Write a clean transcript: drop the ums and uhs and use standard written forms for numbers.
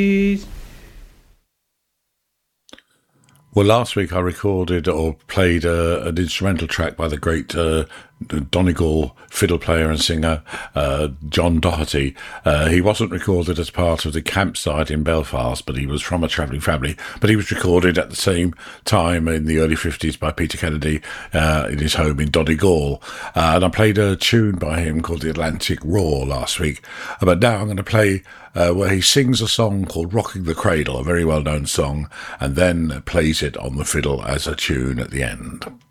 Well, last week I recorded or played an instrumental track by the great Donegal fiddle player and singer John Doherty. He wasn't recorded as part of the campsite in Belfast, but he was from a travelling family. But he was recorded at the same time in the early 50s by Peter Kennedy in his home in Donegal. And I played a tune by him called The Atlantic Roar last week. But now I'm going to play where he sings a song called Rocking the Cradle, a very well-known song, and then plays it on the fiddle as a tune at the end.